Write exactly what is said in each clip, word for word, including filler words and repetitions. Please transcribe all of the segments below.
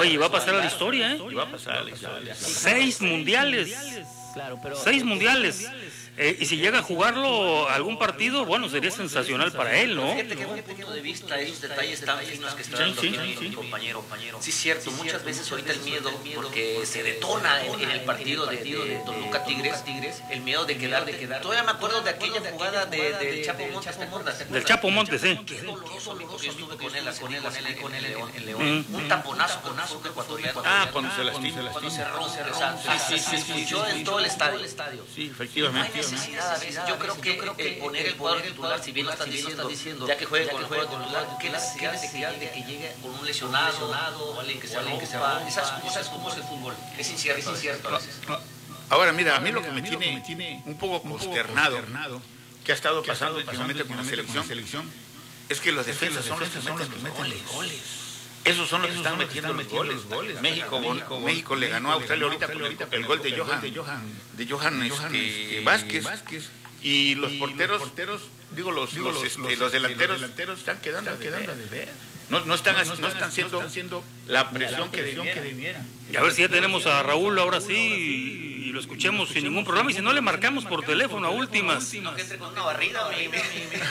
Oye, va a pasar a la historia, ¿eh? Y va a pasar a la historia. Seis mundiales. Claro, pero Seis mundiales. Eh, y si llega a jugarlo algún partido, bueno, sería sensacional para él, ¿no? Fíjate qué buen punto de vista, esos detalles tan finos que está dando Sí, aquí sí, mi sí. compañero. Sí, cierto, muchas veces ahorita el miedo, porque se detona en, en el partido de, de Toluca Tigres, el miedo de quedar, de quedar. Todavía me acuerdo de aquella jugada de, del Chapo Montes, ¿te acuerdas? Del Chapo Montes, sí. Qué doloroso, amigo, yo estuve con él, con él, con él, con él en León. Un taponazo, taponazo ecuatoriano. Ah, cuando se lastima. Cuando se rompe, o sea, sí, sí, se escuchó en todo el estadio. Sí, No hay efectivamente. necesidad a veces. Yo creo que, yo creo que eh, poner el cuadro titular, si bien lo estás diciendo, diciendo, ya que juegue con el juego titular, ¿qué necesidad de que llegue con un lesionado o alguien que se rompa? Esas cosas, como es el fútbol, es incierto, es incierto a veces. Ahora, mira, a mí lo que me tiene un poco consternado, que ha estado pasando últimamente con la selección, es que los defensas son los que meten los goles. Esos son los que están metiendo los goles. México, México le ganó a Australia ahorita con el gol de Johan, de Johan este, Vázquez. Y los porteros, digo, los, los, los, este, los delanteros están quedando de ver. No, no, están, no están haciendo la presión que debieran. Y a ver si ya tenemos a Raúl ahora sí y, y lo escuchemos sin ningún problema. Y si no, le marcamos por teléfono a últimas. No, que entre con una barrida. Mi, mi, mi.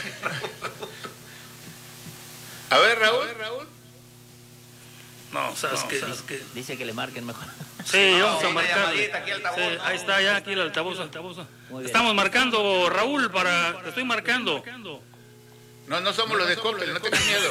A ver, Raúl. No, sabes no, que, sabes que dice que le marquen mejor. Sí, vamos no, a marcarle. Aquí altavoz, sí, no, ahí está, ya aquí el altavoz. Estamos marcando, Raúl, para. Te estoy marcando. No, no somos no, los de Coppel, no tengas miedo.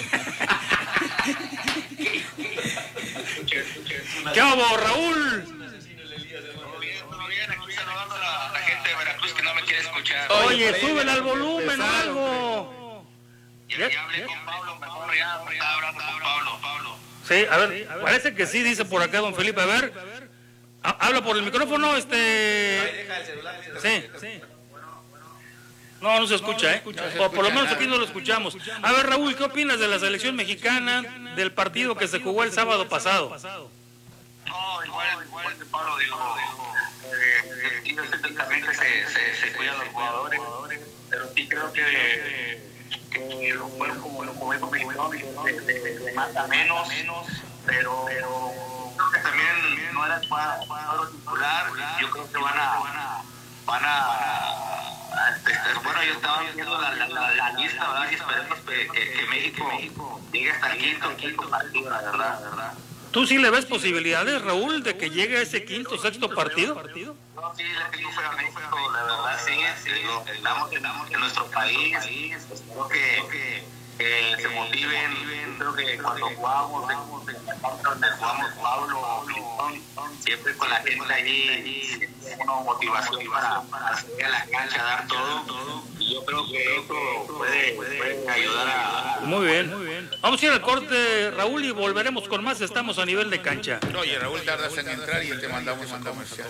¿Qué hago, Raúl? Todo bien, todo bien, aquí saludando a la gente de Veracruz que no me quiere escuchar. Oye, súbele al volumen o algo. Ya, ya hablé con Pablo, mejor ya estaba hablando con Pablo, Pablo. Sí, a ver, parece que sí, dice por acá don Felipe. A ver, habla por el micrófono, este... Sí, sí. No, no se escucha, ¿eh? O por lo menos aquí no lo escuchamos. A ver, Raúl, ¿qué opinas de la selección mexicana, del partido que se jugó el sábado pasado? No, igual, igual que Pablo dijo, eh, yo sé que también que se, se, se cuidan los jugadores, pero sí creo que... que lo fueron como lo como de, de, de más a menos, pero, pero creo que también no era el cuadro titular. Yo creo que van a van a este, bueno, yo estaba viendo la, la, la, la lista, ¿verdad? Y esperemos que, que, que México llegue hasta el quinto, quinto partido, la verdad, verdad. ¿Tú sí le ves posibilidades, Raúl, de que llegue a ese quinto, sexto partido? No, sí, le tengo fe a México, la verdad, sí, sí, estamos, estamos en nuestro país, espero que, que se motiven, creo que cuando jugamos, donde jugamos Pablo, siempre con la gente allí, una motivación para, para salir a la cancha, dar todo, y yo creo que esto puede, puede ayudar a... Muy bien, muy bien. Vamos a ir al corte, Raúl, y volveremos con más. Estamos a nivel de cancha. Oye, Raúl, tardas en entrar y te mandamos a comercial.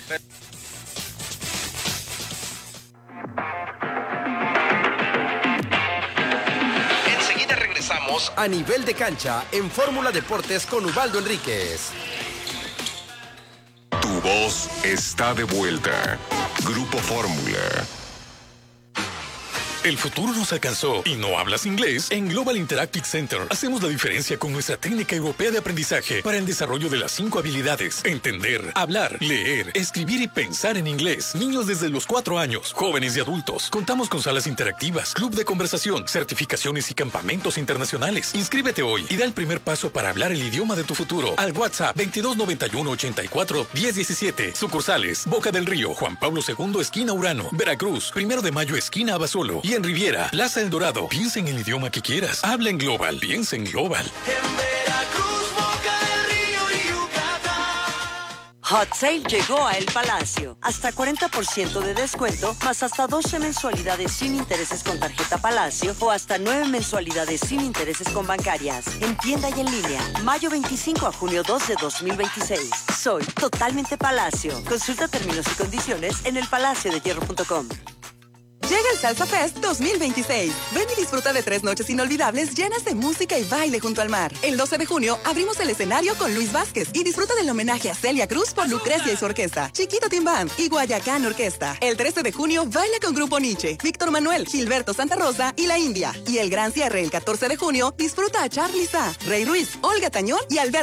Enseguida regresamos a nivel de cancha en Fórmula Deportes con Ubaldo Enríquez. Tu voz está de vuelta. Grupo Fórmula. El futuro nos alcanzó y no hablas inglés. En Global Interactive Center hacemos la diferencia con nuestra técnica europea de aprendizaje para el desarrollo de las cinco habilidades: entender, hablar, leer, escribir y pensar en inglés. Niños desde los cuatro años, jóvenes y adultos. Contamos con salas interactivas, club de conversación, certificaciones y campamentos internacionales. Inscríbete hoy y da el primer paso para hablar el idioma de tu futuro al WhatsApp veintidós noventa y uno ochenta y cuatro diez diecisiete. Sucursales: Boca del Río, Juan Pablo segundo, esquina Urano; Veracruz, Primero de Mayo, esquina Abasolo; y en Riviera, Plaza El Dorado. Piensa en el idioma que quieras. Habla en Global. Piensa en Global. En Veracruz, Boca del Río y Yucatán. Hot Sale llegó a El Palacio. Hasta cuarenta por ciento de descuento, más hasta doce mensualidades sin intereses con tarjeta Palacio o hasta nueve mensualidades sin intereses con bancarias. En tienda y en línea. Mayo veinticinco a junio dos de dos mil veintiséis. Soy totalmente Palacio. Consulta términos y condiciones en el palacio de hierro punto com. Llega el Salsa Fest dos mil veintiséis. Ven y disfruta de tres noches inolvidables llenas de música y baile junto al mar. El doce de junio abrimos el escenario con Luis Vázquez y disfruta del homenaje a Celia Cruz por Lucrecia y su orquesta, Chiquito Team Band y Guayacán Orquesta. El trece de junio baila con Grupo Nietzsche, Víctor Manuel, Gilberto Santa Rosa y La India. Y el gran cierre el catorce de junio disfruta a Charly Sa, Rey Ruiz, Olga Tañón y Alberto